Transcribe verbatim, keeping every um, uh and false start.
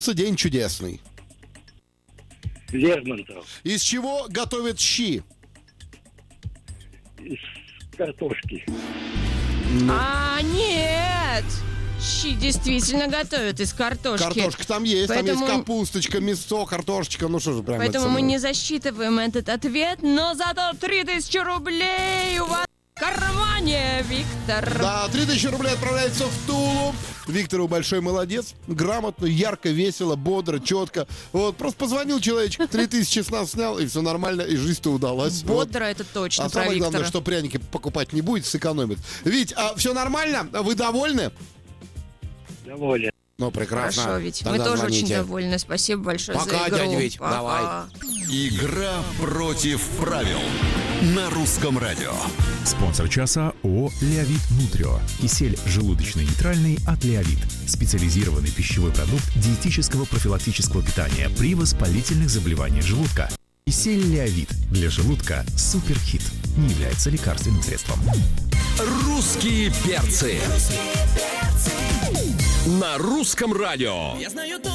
День чудесный. Лермонтов. Из чего готовят щи? Из картошки. А, нет! Щи действительно готовят из картошки. Картошка там есть, Поэтому... там есть капусточка, мясо, картошечка, ну что же прям. Поэтому это... мы не засчитываем этот ответ, но зато три тысячи рублей у вас в кармане, Виктор. Да, три тысячи рублей отправляется в Тулу. Виктору большой молодец, грамотно, ярко, весело, бодро, четко. Вот, просто позвонил человечек, три тысячи с нас снял, и все нормально, и жизнь-то удалась. Бодро, вот. Это точно а про самое Виктора. главное, что пряники покупать не будет, сэкономит. Вить, а все нормально? Вы довольны? Доволен. Ну, прекрасно. Хорошо, Вить, Тогда мы тоже звоните. очень довольны. Спасибо большое Пока, за игру. дядя Вить, Пока. давай. Игра против правил на Русском радио. Спонсор часа ООО «Леовит Нутрио». Кисель желудочно-нейтральный от «Леовит». Специализированный пищевой продукт диетического профилактического питания при воспалительных заболеваниях желудка. Кисель «Леовит» для желудка суперхит. Не является лекарственным средством. Русские перцы. На Русском радио.